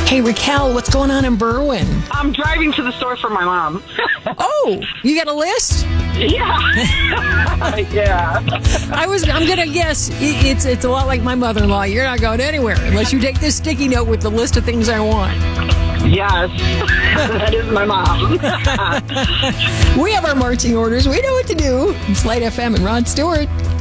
Hey, Raquel, what's going on in Berwyn? I'm driving to the store for my mom. Oh, you got a list? Yeah. Yeah. I'm going to guess it's a lot like my mother-in-law. You're not going anywhere unless you take this sticky note with the list of things I want. Yes. That is my mom. We have our marching orders. We know what to do. It's Light FM and Rod Stewart.